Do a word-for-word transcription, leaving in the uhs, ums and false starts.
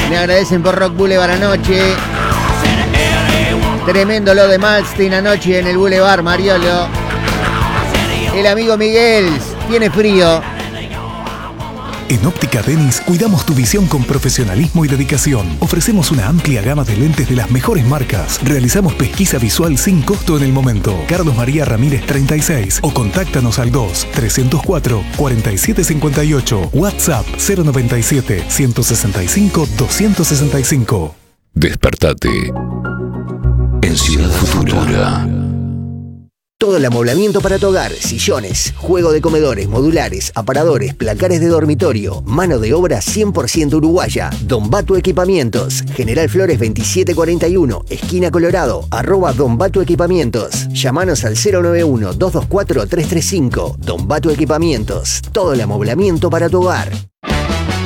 Me agradecen por Rock Boulevard anoche. Tremendo lo de Malstein anoche en el Boulevard, Mariolo. El amigo Miguel tiene frío. En Óptica Denis cuidamos tu visión con profesionalismo y dedicación. Ofrecemos una amplia gama de lentes de las mejores marcas. Realizamos pesquisa visual sin costo en el momento. Carlos María Ramírez treinta y seis o contáctanos al dos, trescientos cuatro, cuarenta y siete cincuenta y ocho. WhatsApp cero noventa y siete, ciento sesenta y cinco, doscientos sesenta y cinco. Despertate en Ciudad Futura. Todo el amoblamiento para tu hogar, sillones, juego de comedores, modulares, aparadores, placares de dormitorio, mano de obra cien por ciento uruguaya. Don Batu Equipamientos, General Flores veintisiete cuarenta y uno, esquina Colorado, arroba Don Batu Equipamientos. Llámanos al cero nueve uno, dos dos cuatro, tres tres cinco. Don Batu Equipamientos, todo el amoblamiento para tu hogar.